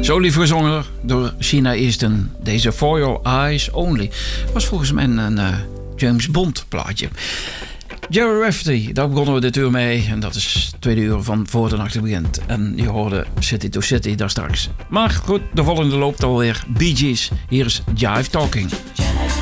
Zo lief gezongen door China Easton. Deze For Your Eyes Only was volgens mij een James Bond plaatje. Jerry Rafferty, daar begonnen we dit uur mee. En dat is het tweede uur van Voor de Nacht Begint. En je hoorde City to City daar straks. Maar goed, de volgende loopt alweer. Bee Gees, hier is Jive Talking.